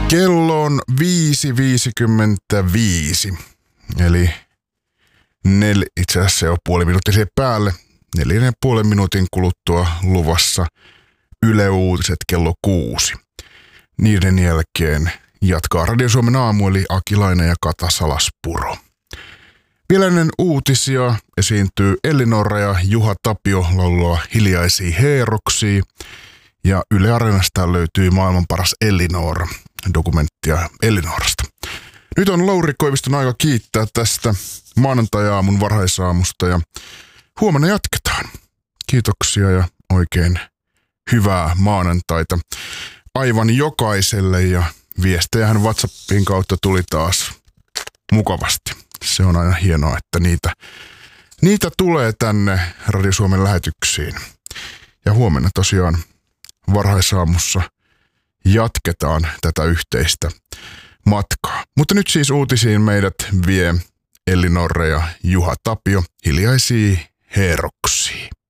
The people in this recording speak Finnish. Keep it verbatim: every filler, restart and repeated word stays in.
Kello on viisi viisikymmentäviisi, eli nel, itse asiassa se on puoli minuuttia siihen päälle. Neljän ja puolen minuutin kuluttua luvassa Yle Uutiset kello kuusi. Niiden jälkeen jatkaa Radio Suomen aamu, eli Akilainen ja Kata Salaspuro. Vielä ennen uutisia esiintyy Ellinora ja Juha Tapio laulua Hiljaisia heeroksia. Ja Yle Areenasta löytyy Maailman paras Ellinora -dokumenttia Ellinorasta. Nyt on Lauri Koiviston aika kiittää tästä maanantai-aamun varhaisaamusta ja huomenna jatketaan. Kiitoksia ja oikein hyvää maanantaita aivan jokaiselle, ja viestejähän WhatsAppin kautta tuli taas mukavasti. Se on aina hienoa, että niitä, niitä tulee tänne Radio Suomen lähetyksiin. Ja huomenna tosiaan varhaisaamussa jatketaan tätä yhteistä matkaa. Mutta nyt siis uutisiin meidät vie Ellinora ja Juha Tapio Hiljaisia heeroksia.